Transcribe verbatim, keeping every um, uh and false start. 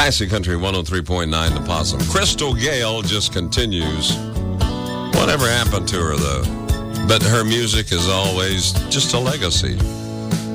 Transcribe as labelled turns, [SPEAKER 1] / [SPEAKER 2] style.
[SPEAKER 1] Classic Country one oh three point nine, The Possum. Crystal Gale just continues. Whatever happened to her, though? But her music is always just a legacy.